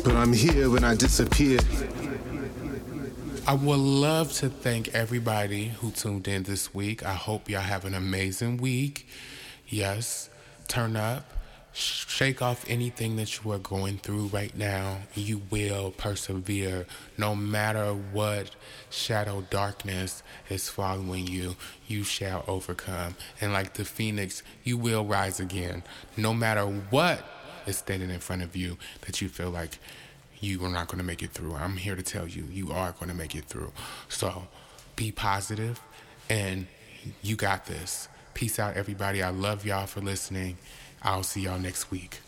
but I'm here when I disappear. I would love to thank everybody who tuned in this week. I hope y'all have an amazing week. Yes, turn up, shake off anything that you are going through right now. You will persevere no matter what shadow darkness is following you. You shall overcome. And like the phoenix, you will rise again. No matter what is standing in front of you that you feel like you are not going to make it through. I'm here to tell you, you are going to make it through. So be positive, and you got this. Peace out, everybody. I love y'all for listening. I'll see y'all next week.